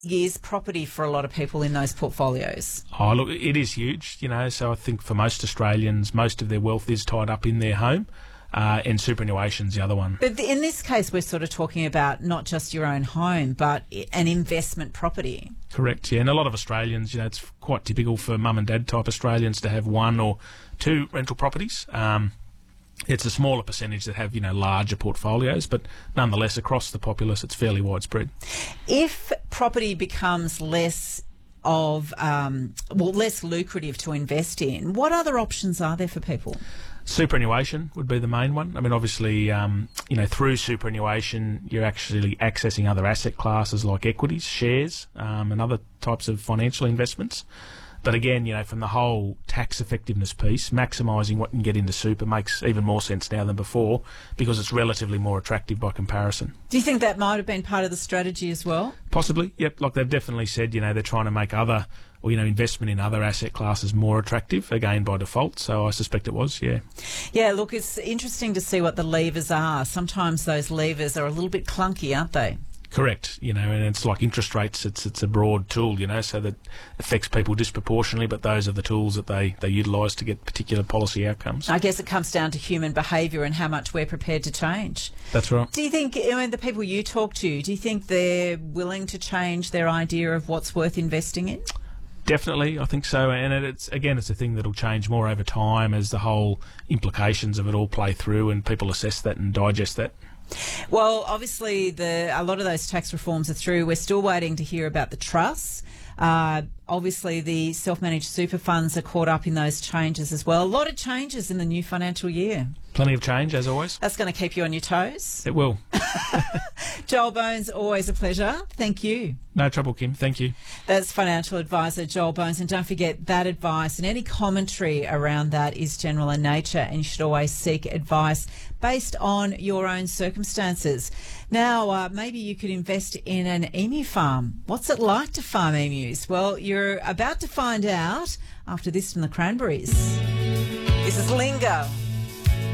is property for a lot of people in those portfolios? Oh, look, it is huge, so I think for most Australians, most of their wealth is tied up in their home, and superannuation's the other one. But in this case, we're sort of talking about not just your own home, but an investment property. Correct, yeah. And a lot of Australians, it's quite typical for mum and dad type Australians to have one or two rental properties. It's a smaller percentage that have, larger portfolios, but nonetheless, across the populace, it's fairly widespread. If property becomes less lucrative to invest in, what other options are there for people? Superannuation would be the main one. I mean, obviously, through superannuation, you're actually accessing other asset classes like equities, shares, and other types of financial investments. But again, from the whole tax effectiveness piece, maximising what you can get into super makes even more sense now than before because it's relatively more attractive by comparison. Do you think that might have been part of the strategy as well? Possibly, yep. Like they've definitely said, they're trying to make other, or, investment in other asset classes more attractive, again, by default. So I suspect it was, yeah. Yeah, look, it's interesting to see what the levers are. Sometimes those levers are a little bit clunky, aren't they? Correct, and it's like interest rates, it's a broad tool, so that affects people disproportionately, but those are the tools that they utilise to get particular policy outcomes. I guess it comes down to human behaviour and how much we're prepared to change. That's right. Do you think, the people you talk to, do you think they're willing to change their idea of what's worth investing in? Definitely, I think so, and it's a thing that'll change more over time as the whole implications of it all play through and people assess that and digest that. Well, obviously, a lot of those tax reforms are through. We're still waiting to hear about the trusts. Obviously, the self-managed super funds are caught up in those changes as well. A lot of changes in the new financial year. Plenty of change, as always. That's going to keep you on your toes. It will. Joel Bones, always a pleasure. Thank you. No trouble, Kim. Thank you. That's financial advisor Joel Bones. And don't forget, that advice and any commentary around that is general in nature, and you should always seek advice based on your own circumstances. Now, maybe you could invest in an emu farm. What's it like to farm emus? Well, you're about to find out after this from the Cranberries. This is Linger.